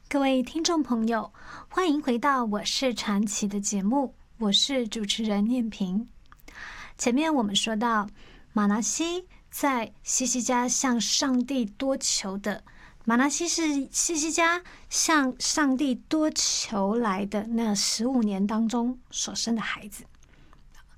各位听众朋友，欢迎回到我是传奇的节目，我是主持人念萍。前面我们说到，玛拿西在西西家向上帝多求的，玛拿西是西西家向上帝多求来的那15年当中所生的孩子。